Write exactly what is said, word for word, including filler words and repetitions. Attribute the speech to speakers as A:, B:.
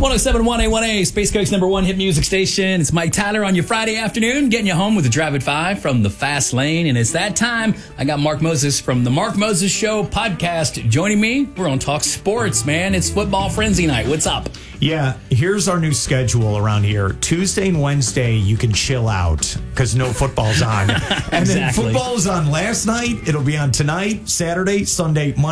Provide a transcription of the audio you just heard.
A: one oh seven point one A one A, Space Coast's number one hit music station. It's Mike Tyler on your Friday afternoon, getting you home with the Drive at five from the Fast Lane. And it's that time. I got Mark Moses from the Mark Moses Show podcast joining me. We're going to talk sports, man. It's football frenzy night. What's up?
B: Yeah, here's our new schedule around here. Tuesday and Wednesday, you can chill out because no football's on. And
A: Exactly.
B: then football's on last night. It'll be on tonight, Saturday, Sunday, Monday.